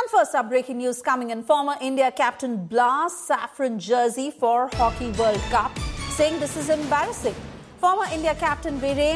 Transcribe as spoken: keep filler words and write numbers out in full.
And first up, breaking news coming in. Former India captain blasts saffron jersey for Hockey World Cup, saying this is embarrassing. Former India captain Virendra